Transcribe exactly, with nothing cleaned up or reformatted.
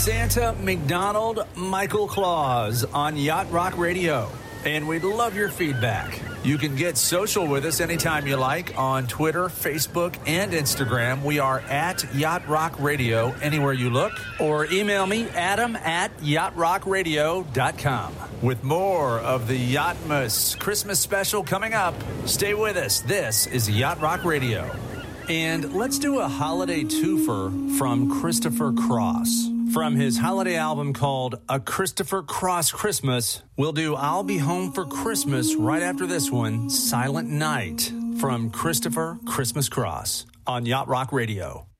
Santa McDonald Michael Claus on Yacht Rock Radio. And we'd love your feedback. You can get social with us anytime you like on Twitter, Facebook, and Instagram. We are at Yacht Rock Radio anywhere you look. Or email me, Adam at yacht rock radio dot com. With more of the Yachtmas Christmas special coming up, stay with us. This is Yacht Rock Radio. And let's do a holiday twofer from Christopher Cross. From his holiday album called A Christopher Cross Christmas, we'll do I'll Be Home for Christmas right after this one, Silent Night, from Christopher Christmas Cross on Yacht Rock Radio.